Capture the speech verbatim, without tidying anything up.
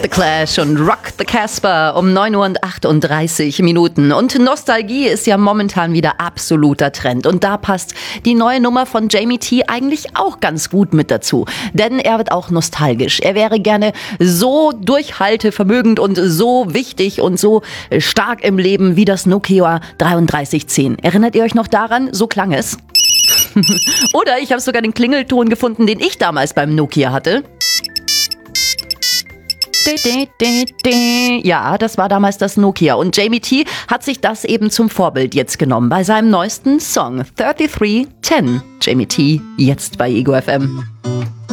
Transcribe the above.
The Clash und Rock the Casbah um neun Uhr achtunddreißig Minuten. Und Nostalgie ist ja momentan wieder absoluter Trend. Und da passt die neue Nummer von Jamie T eigentlich auch ganz gut mit dazu. Denn er wird auch nostalgisch. Er wäre gerne so durchhaltevermögend und so wichtig und so stark im Leben wie das Nokia dreiunddreißig zehn. Erinnert ihr euch noch daran? So klang es. Oder ich habe sogar den Klingelton gefunden, den ich damals beim Nokia hatte. Ja, das war damals das Nokia. Und Jamie T hat sich das eben zum Vorbild jetzt genommen bei seinem neuesten Song dreiunddreißig zehn. Jamie T, jetzt bei Ego F M.